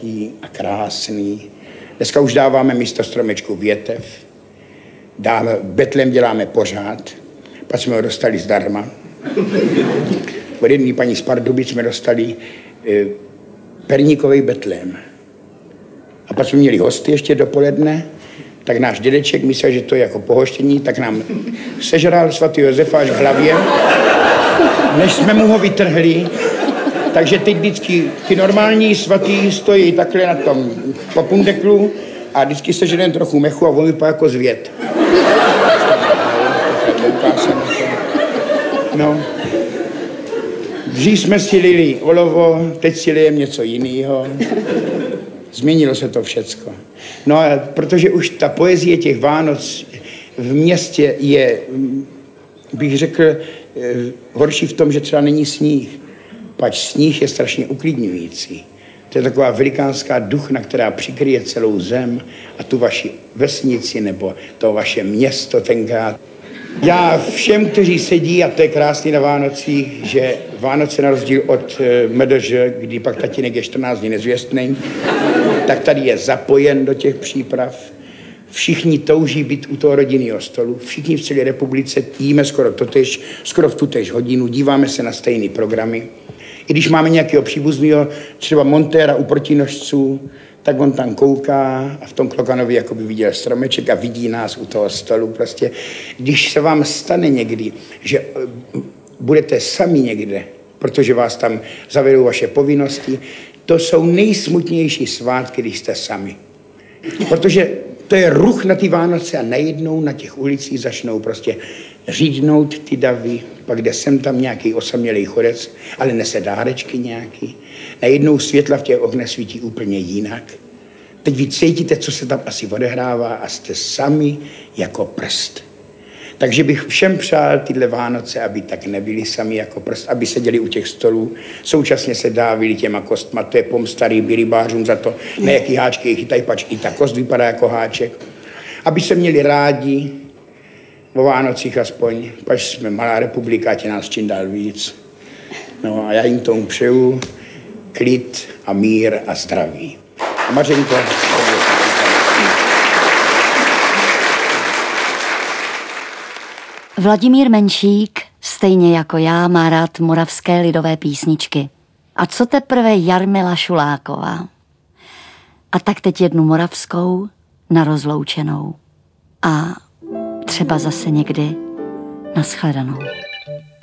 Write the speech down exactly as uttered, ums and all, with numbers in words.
velký a krásný. Dneska už dáváme místo stromečku větev. Dále betlém děláme pořád. Pak jsme ho dostali zdarma. Od jedné paní z Pardubic jsme dostali e, perníkový betlém. A pak jsme měli hosty ještě dopoledne, tak náš dědeček myslel, že to je jako pohoštění, tak nám sežral svatý Josefa až v hlavě, než jsme mu ho vytrhli. Takže teď vždycky ty normální svatý stojí takhle na tom popundeklu a vždycky sežere trochu mechu a on vypadá jako zvěd. No. Dřív jsme si lili olovo, teď si lijeme něco jiného. Změnilo se to všecko. No a protože už ta poezie těch Vánoc v městě je, bych řekl, horší v tom, že třeba není sníh. Pač sníh je strašně uklidňující. To je taková velikánská duchna, která přikryje celou zem a tu vaši vesnici nebo to vaše město tenkrát. Já všem, kteří sedí, a to je krásný na Vánocích, že Vánoce na rozdíl od M D Ž, kdy pak tatínek je čtrnáct dní nezvěstný, tak tady je zapojen do těch příprav. Všichni touží být u toho rodinného stolu, všichni v celé republice jíme skoro totež, skoro v tutéž hodinu, díváme se na stejné programy. I když máme nějakého příbuzného, třeba montéra u protinožců, tak on tam kouká a v tom Klokanovi jako by viděl stromeček a vidí nás u toho stolu. Prostě, když se vám stane někdy, že budete sami někde, protože vás tam zavedou vaše povinnosti, to jsou nejsmutnější svátky, když jste sami. Protože to je ruch na ty Vánoce a najednou na těch ulicích začnou prostě řídnout ty davy, pak jde sem tam nějaký osamělej chodec, ale nese dárečky nějaký. Najednou světla v těch oknech svítí úplně jinak. Teď vy cítíte, co se tam asi odehrává a jste sami jako prst. Takže bych všem přál tyhle Vánoce, aby tak nebyli sami jako prst, aby seděli u těch stolů, současně se dávili těma kostma, to je pomsta rybářům za to, na jaký háčky je chytají, pač i ta kost vypadá jako háček. Aby se měli rádi, o Vánocích aspoň, pač jsme malá republika, ať je nás čím dál víc. No a já jim tomu přeju klid a mír a zdraví. A Mařenko... Vladimír Menšík, stejně jako já, má rád moravské lidové písničky. A co teprve Jarmila Šuláková. A tak teď jednu moravskou na rozloučenou. A třeba zase někdy nashledanou.